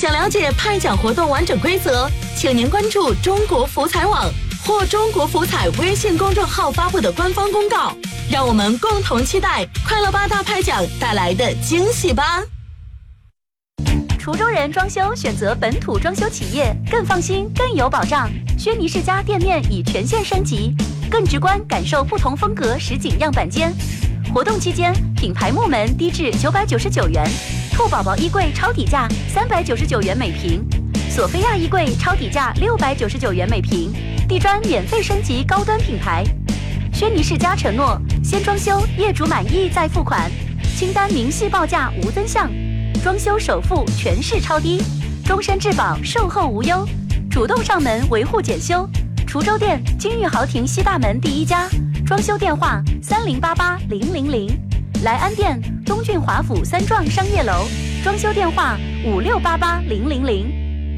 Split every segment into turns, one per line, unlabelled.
想了解拍奖活动完整规则，请您关注中国福彩网或中国福彩微信公众号发布的官方公告。让我们共同期待快乐八大拍奖带来的惊喜吧。
滁州人装修选择本土装修企业，更放心更有保障。轩尼诗家店面已全线升级，更直观感受不同风格实景样板间。活动期间，品牌木门低至999元，兔宝宝衣柜超底价399元每平，索菲亚衣柜超底价699元每平，地砖免费升级高端品牌。轩尼诗家承诺先装修，业主满意再付款，清单明细报价无增项，装修首付全市超低，终身质保，售后无忧，主动上门维护检修。滁州店金玉豪庭西大门第一家，装修电话30880000，莱安店东郡华府三幢商业楼，装修电话56880000。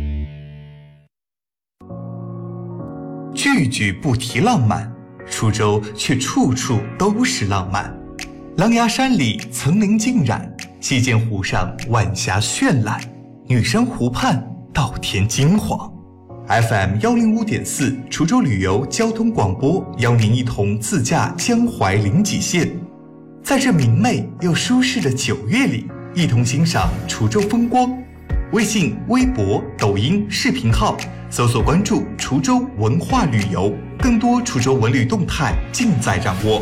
句句不提浪漫，滁州却处处都是浪漫。狼牙山里层林尽染，西涧湖上晚霞绚烂，女山湖畔稻田金黄。FM 105.4滁州旅游交通广播邀您一同自驾江淮临济县，在这明媚又舒适的9月里，一同欣赏滁州风光。微信、微博、抖音视频号搜索关注滁州文化旅游，更多滁州文旅动态尽在掌握。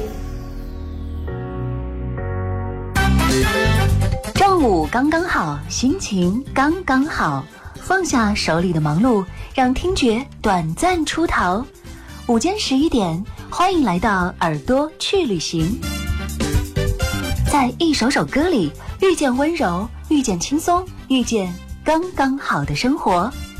正午刚刚好，心情刚刚好，放下手里的忙碌，让听觉短暂出逃。午间11点，欢迎来到耳朵去旅行。在一首首歌里遇见温柔，遇见轻松，遇见刚刚好的生活。